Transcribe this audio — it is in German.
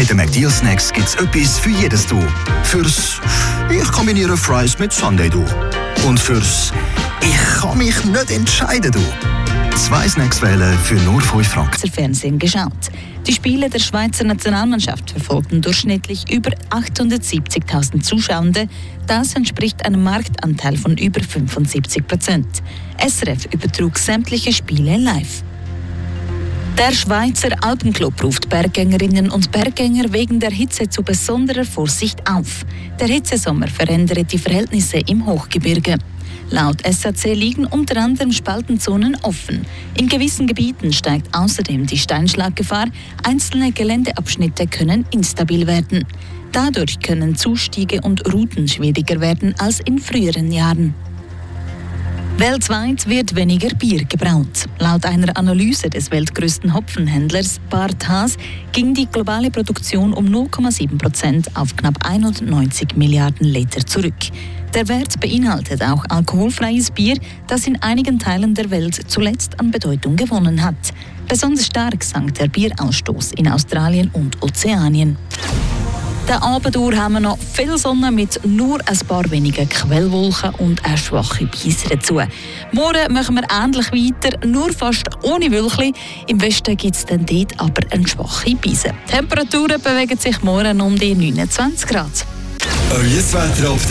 Mit den McDeal-Snacks gibt es etwas für jedes Du. Fürs «Ich kombiniere Fries mit Sundae» Du. Und fürs «Ich kann mich nicht entscheiden» Du. 2 Snacks wählen für nur 5 Franken. Fernsehen geschaut. Die Spiele der Schweizer Nationalmannschaft verfolgten durchschnittlich über 870.000 Zuschauende. Das entspricht einem Marktanteil von über 75%. SRF übertrug sämtliche Spiele live. Der Schweizer Alpenclub ruft Berggängerinnen und Berggänger wegen der Hitze zu besonderer Vorsicht auf. Der Hitzesommer verändert die Verhältnisse im Hochgebirge. Laut SAC liegen unter anderem Spaltenzonen offen. In gewissen Gebieten steigt außerdem die Steinschlaggefahr. Einzelne Geländeabschnitte können instabil werden. Dadurch können Zustiege und Routen schwieriger werden als in früheren Jahren. Weltweit wird weniger Bier gebraut. Laut einer Analyse des weltgrößten Hopfenhändlers Bart Haas ging die globale Produktion um 0,7% auf knapp 91 Milliarden Liter zurück. Der Wert beinhaltet auch alkoholfreies Bier, das in einigen Teilen der Welt zuletzt an Bedeutung gewonnen hat. Besonders stark sank der Bierausstoß in Australien und Ozeanien. Den Abend durch haben wir noch viel Sonne mit nur ein paar wenigen Quellwolken und eine schwache Brise dazu. Morgen machen wir ähnlich weiter, nur fast ohne Wölkchen. Im Westen gibt es dann dort aber eine schwache Brise. Die Temperaturen bewegen sich morgen um die 29 Grad. Euer Wetter